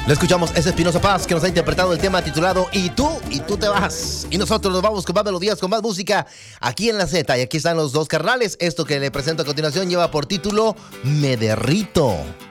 Lo escuchamos, es Espinosa Paz, que nos ha interpretado el tema titulado Y tú te vas. Y nosotros nos vamos con más melodías, con más música aquí en la Z. Y aquí están los dos carnales. Esto que le presento a continuación lleva por título Me Derrito.